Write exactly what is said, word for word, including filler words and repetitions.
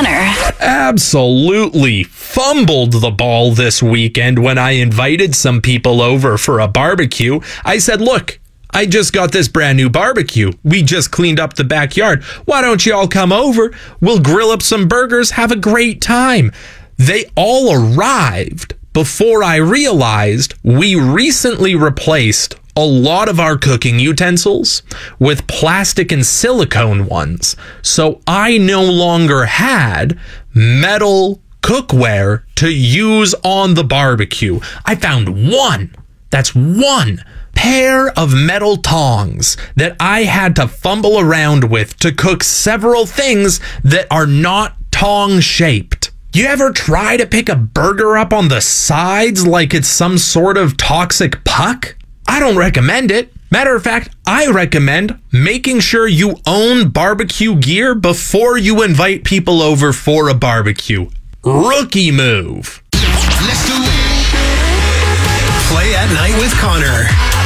Connor. Absolutely fumbled the ball this weekend when I invited some people over for a barbecue. I said, look, I just got this brand new barbecue. We just cleaned up the backyard. Why don't you all come over? We'll grill up some burgers, have a great time. They all arrived before I realized we recently replaced a lot of our cooking utensils with plastic and silicone ones. So I no longer had metal cookware to use on the barbecue. I found one, that's one pair of metal tongs that I had to fumble around with to cook several things that are not tong shaped. You ever try to pick a burger up on the sides like it's some sort of toxic puck? I don't recommend it. Matter of fact, I recommend making sure you own barbecue gear before you invite people over for a barbecue. Rookie move. Let's do it. Play at Night with Connor.